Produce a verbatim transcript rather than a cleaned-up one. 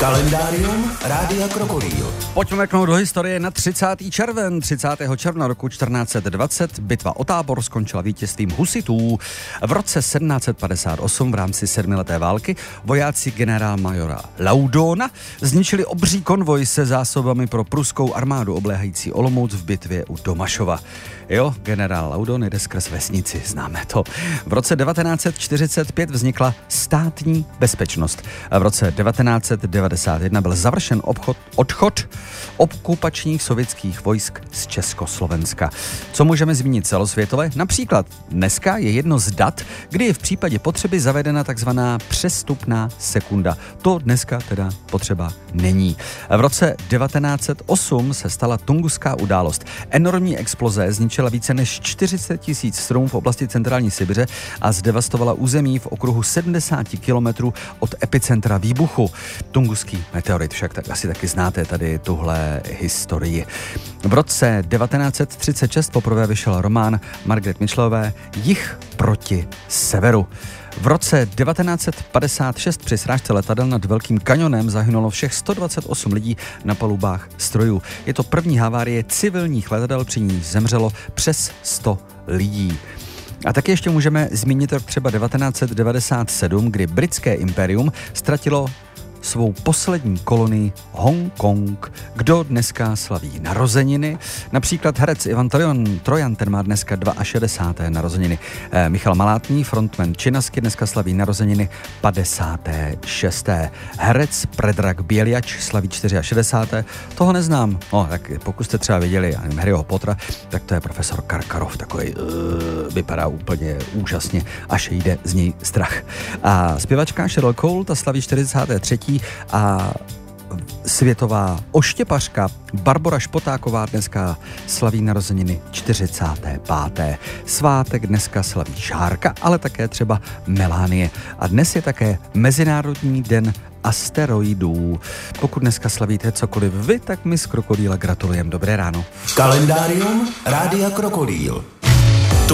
Kalendárium Rádia Krokodýl. Pojďme mrknout do historie na třicátý červen. třicátého června roku čtrnáct set dvacet bitva o Tábor skončila vítězstvím husitů. V roce sedmnáct set padesát osm v rámci sedmileté války vojáci generálmajora Laudona zničili obří konvoj se zásobami pro pruskou armádu obléhající Olomouc v bitvě u Domašova. Jo, generál Laudon jede skrz vesnici, známe to. V roce devatenáct set čtyřicet pět vznikla státní bezpečnost. A v roce devatenáct set devadesát jedna byl završen obchod, odchod okupačních sovětských vojsk z Československa. Co můžeme zmínit celosvětové? Například dneska je jedno z dat, kdy je v případě potřeby zavedena takzvaná přestupná sekunda. To dneska teda potřeba není. V roce devatenáct set osm se stala Tunguská událost. Enormní exploze zničila více než čtyřicet tisíc stromů v oblasti centrální Sibiře a zdevastovala území v okruhu sedmdesát kilometrů od epicentra výbuchu. Tunguský meteorit, však tak asi taky znáte tady tuhle historii. V roce devatenáct set třicet šest poprvé vyšel román Margaret Mitchellové Jih proti severu. V roce devatenáct set padesát šest při srážce letadel nad Velkým kanionem zahynulo všech sto dvacet osm lidí na palubách strojů. Je to první havárie civilních letadel, při ní zemřelo přes sto lidí. A taky ještě můžeme zmínit rok třeba devatenáct set devadesát sedm, kdy britské impérium ztratilo svou poslední kolonii Hongkong. Kdo dneska slaví narozeniny? Například herec Ivan Trojan, Trojan ten má dneska šedesáté dva narozeniny. Eh, Michal Malátný, frontman Činasky, dneska slaví narozeniny padesáté šesté Herec Predrag Běliač slaví šedesáté čtvrté Toho neznám. No, tak pokud jste třeba viděli nevím, Harryho Pottera, tak to je profesor Karkarov, takový uh, vypadá úplně úžasně, až jde z něj strach. A zpěvačka Cheryl Cole, ta slaví čtyřicáté třetí a světová oštěpařka Barbora Špotáková dneska slaví narozeniny čtyřicáté páté Svátek dneska slaví Šárka, ale také třeba Melánie. A dnes je také Mezinárodní den asteroidů. Pokud dneska slavíte cokoliv vy, tak my z Krokodýla gratulujeme. Dobré ráno. Kalendárium Rádia Krokodýl.